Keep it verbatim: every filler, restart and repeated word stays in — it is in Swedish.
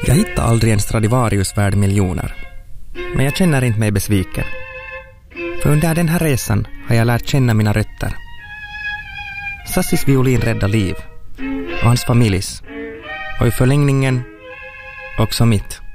Jag hittar aldrig en Stradivarius värd miljoner. Men jag känner inte mig besviken. För under den här resan har jag lärt känna mina rötter. Sassis violin räddar liv. Och hans familjs. Och i förlängningen också mitt.